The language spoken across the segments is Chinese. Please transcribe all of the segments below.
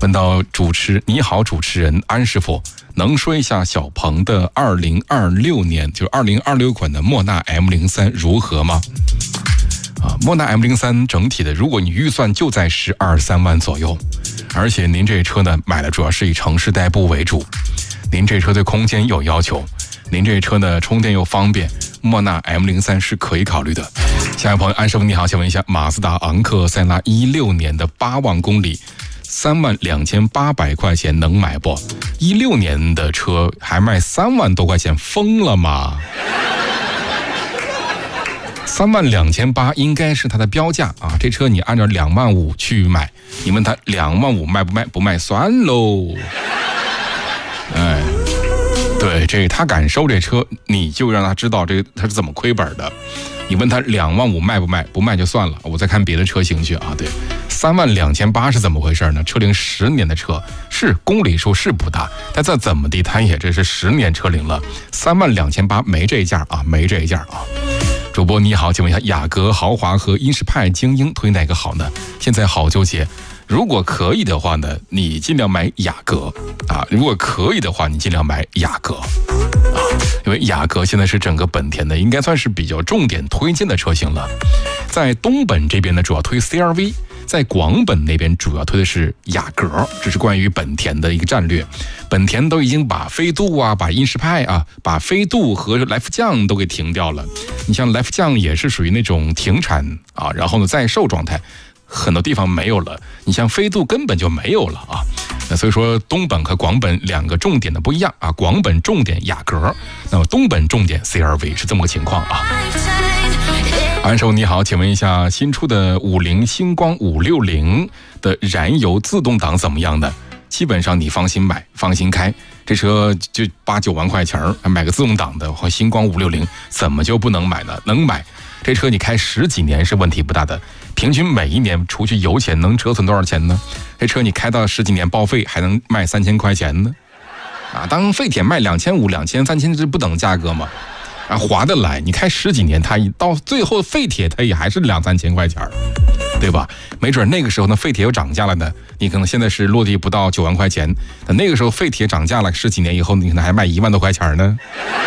问到你好，主持人安师傅，能说一下小鹏的2026年，就是2026款的莫纳 M03 如何吗？莫纳 M03 整体的，如果你预算就在12-13万左右，而且您这车呢买的主要是以城市代步为主，您这车对空间有要求，您这车呢充电又方便，莫纳 M03 是可以考虑的。下一位朋友安师傅你好，请问一下，马自达昂克赛拉16年的8万公里，32800块钱能买不？16年的车还卖3万多块钱，疯了吗？32800应该是它的标价啊，这车你按照2万5去买，你问他2万5卖不卖？不卖算喽。哎，对，这他敢收这车，你就让他知道他是怎么亏本的。你问他2万5卖不卖？不卖就算了，我再看别的车型去啊。对，32800是怎么回事呢？车龄10年的车，是公里数是不大，但再怎么地，它也这是10年车龄了，32800没这价啊，没这价啊。主播你好，请问一下，雅阁豪华和英仕派精英推哪个好呢？现在好纠结。如果可以的话呢，你尽量买雅阁啊；如果可以的话，你尽量买雅阁啊，因为雅阁现在是整个本田的应该算是比较重点推荐的车型了。在东本这边呢，主要推 CR-V。在广本那边主要推的是雅阁，这是关于本田的一个战略。本田都已经把飞度啊、把英仕派啊、把飞度和来福将都给停掉了。你像来福将也是属于那种停产啊，然后呢在售状态，很多地方没有了。你像飞度根本就没有了啊。那所以说东本和广本两个重点的不一样啊，广本重点雅阁，那么东本重点 CR-V 是这么个情况啊。安师傅你好，请问一下，新出的50星光560的燃油自动挡怎么样的？基本上你放心买，放心开，这车就8-9万块钱，买个自动挡的或星光560，怎么就不能买呢？能买，这车你开10几年是问题不大的，平均每一年除去油钱能折损多少钱呢？这车你开到10几年报废还能卖3000块钱呢？啊，当废铁卖2500、2000、3000，这不等价格吗？啊，划得来，你开10几年，它到最后废铁它也还是2-3千块钱，对吧？没准那个时候呢，废铁又涨价了呢，你可能现在是落地不到9万块钱，但那个时候废铁涨价了，10几年以后，你可能还卖1万多块钱呢。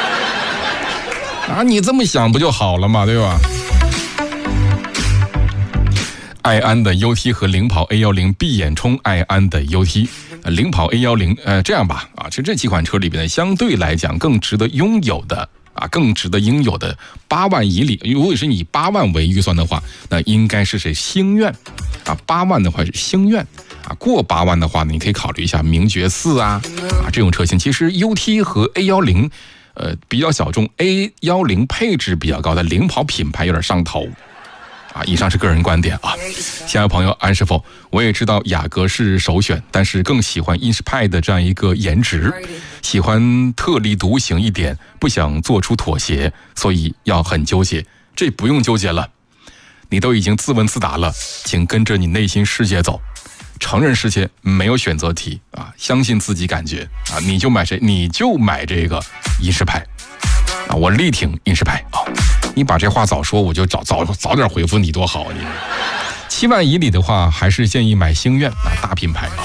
啊，你这么想不就好了嘛，对吧？爱安的 UT 和领跑 A10 闭眼冲爱安的 UT， 领跑 A10，这样吧，啊，其实这几款车里边呢，相对来讲更值得拥有的。更值得应有的8万以里，如果是以8万为预算的话，那应该是星愿啊，8万的话是星愿啊，过8万的话呢，你可以考虑一下名爵4啊这种车型。其实 UT 和 A10比较小众， A10 配置比较高的领跑品牌有点上头啊。以上是个人观点啊。下一位朋友安师傅，我也知道雅阁是首选，但是更喜欢英仕派的这样一个颜值，喜欢特立独行一点，不想做出妥协，所以要很纠结。这不用纠结了，你都已经自问自答了，请跟着你内心世界走，承认世界没有选择题啊，相信自己感觉啊，你就买谁？你就买这个英仕派啊，我力挺英仕派啊。你把这话早说，我就早点回复你多好。你7万以里的话，还是建议买星愿啊，大品牌啊。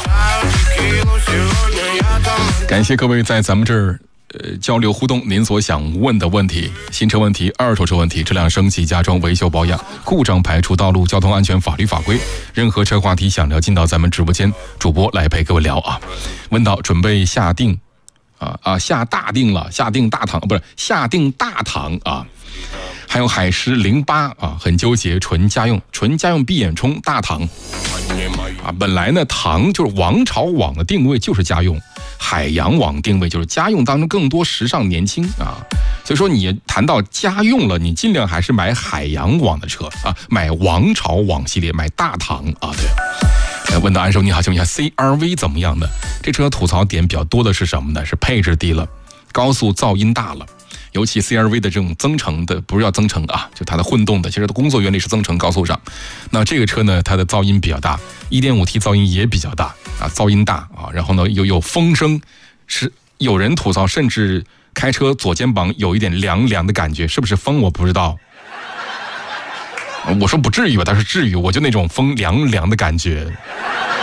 感谢各位在咱们这儿交流互动，您所想问的问题，新车问题、二手车问题、质量升级、家装维修保养、故障排除、道路交通安全、法律法规，任何车话题想聊，进到咱们直播间，主播来陪各位聊啊。问到准备下定下大定了，下定大堂不是下定大堂啊。还有海狮08啊，很纠结，纯家用闭眼冲大唐啊。本来呢，唐就是王朝网的定位就是家用，海洋网定位就是家用当中更多时尚年轻啊。所以说你谈到家用了，你尽量还是买海洋网的车啊，买王朝网系列，买大唐啊。对，问到安叔你好，请问一下 CR-V 怎么样的？这车吐槽点比较多的是什么呢？是配置低了，高速噪音大了。尤其 CR-V 的这种增程的，不是要增程啊，就它的混动的，其实它工作原理是增程高速上。那这个车呢，它的噪音比较大， 1.5T 噪音也比较大啊，噪音大啊，然后呢又有风声，是有人吐槽，甚至开车左肩膀有一点凉凉的感觉，是不是风我不知道。我说不至于吧，他说至于，我就那种风凉凉的感觉。